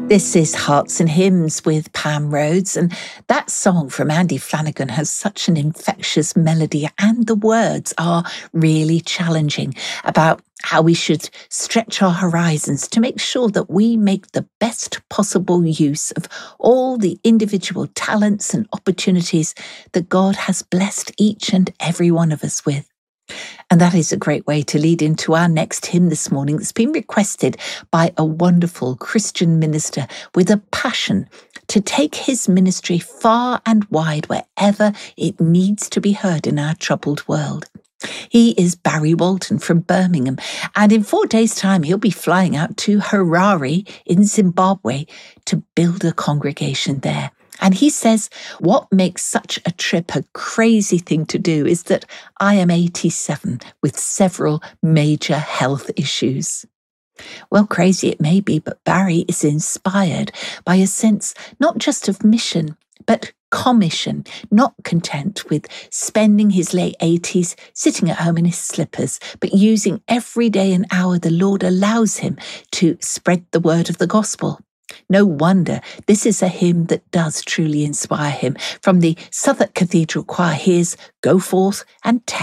This is Hearts and Hymns with Pam Rhodes, and that song from Andy Flanagan has such an infectious melody, and the words are really challenging about how we should stretch our horizons to make sure that we make the best possible use of all the individual talents and opportunities that God has blessed each and every one of us with. And that is a great way to lead into our next hymn this morning. It's been requested by a wonderful Christian minister with a passion to take his ministry far and wide wherever it needs to be heard in our troubled world. He is Barry Walton from Birmingham, and in 4 days' time he'll be flying out to Harare in Zimbabwe to build a congregation there. And he says, what makes such a trip a crazy thing to do is that I am 87 with several major health issues. Well, crazy it may be, but Barry is inspired by a sense not just of mission, but commission, not content with spending his late 80s sitting at home in his slippers, but using every day and hour the Lord allows him to spread the word of the gospel. No wonder this is a hymn that does truly inspire him. From the Southwark Cathedral Choir, here's Go Forth and Tell.